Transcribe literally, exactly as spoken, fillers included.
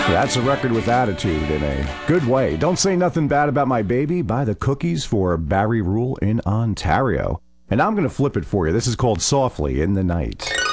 That's a record with attitude in a good way. Don't Say Nothing Bad About My Baby by the Cookies for Barry Rule in Ontario. And I'm going to flip it for you. This is called Softly in the Night.